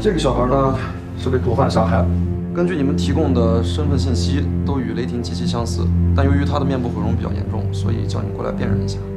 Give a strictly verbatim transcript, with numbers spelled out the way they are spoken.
这个小孩呢是被毒贩杀害了。根据你们提供的身份信息，都与雷霆极其相似，但由于他的面部毁容比较严重，所以叫你们过来辨认一下。